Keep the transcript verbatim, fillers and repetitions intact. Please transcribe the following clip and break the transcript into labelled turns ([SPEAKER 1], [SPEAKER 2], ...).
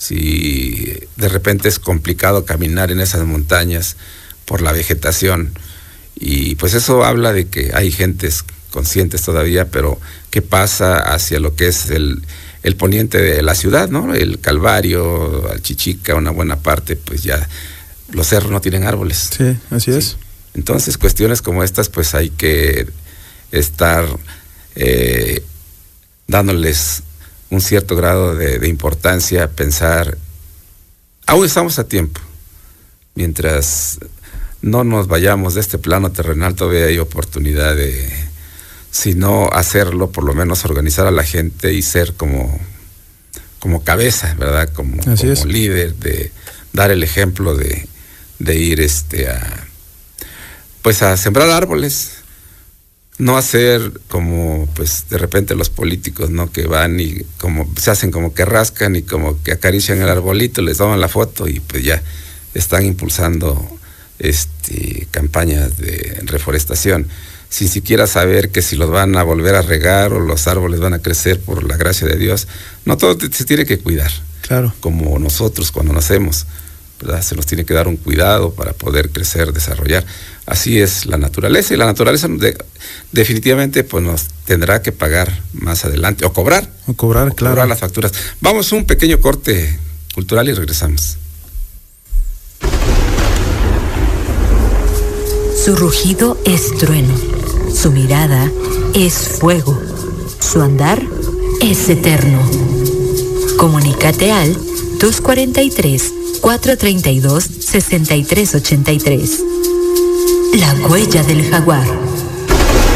[SPEAKER 1] si de repente es complicado caminar en esas montañas por la vegetación. Y pues eso habla de que hay gentes conscientes todavía, pero ¿qué pasa hacia lo que es el, el poniente de la ciudad, ¿no? El Calvario, Alchichica, una buena parte, pues ya los cerros no tienen árboles.
[SPEAKER 2] Sí, así
[SPEAKER 1] Sí.
[SPEAKER 2] es.
[SPEAKER 1] Entonces, cuestiones como estas, pues hay que estar eh, dándoles un cierto grado de, de importancia, pensar, aún estamos a tiempo, mientras no nos vayamos de este plano terrenal, todavía hay oportunidad de, si no hacerlo, por lo menos organizar a la gente y ser como, como cabeza, ¿verdad? Como,
[SPEAKER 2] Así
[SPEAKER 1] como
[SPEAKER 2] es.
[SPEAKER 1] líder, de dar el ejemplo de, de ir este a pues a sembrar árboles, no hacer como pues de repente los políticos, ¿no? Que van y como se hacen como que rascan y como que acarician el arbolito, les toman la foto y pues ya están impulsando este campañas de reforestación sin siquiera saber que si los van a volver a regar o los árboles van a crecer por la gracia de Dios. No, todo se tiene que cuidar.
[SPEAKER 2] Claro.
[SPEAKER 1] Como nosotros cuando nacemos, ¿verdad? Se nos tiene que dar un cuidado para poder crecer, desarrollar. Así es la naturaleza, y la naturaleza de, definitivamente pues nos tendrá que pagar más adelante, o cobrar.
[SPEAKER 2] O cobrar,
[SPEAKER 1] o
[SPEAKER 2] claro.
[SPEAKER 1] cobrar las facturas. Vamos a un pequeño corte cultural y regresamos.
[SPEAKER 3] Su rugido es trueno, su mirada es fuego, su andar es eterno. Comunícate al dos cuarenta y tres, cuatrocientos treinta y dos, sesenta y tres ochenta y tres. La huella del jaguar.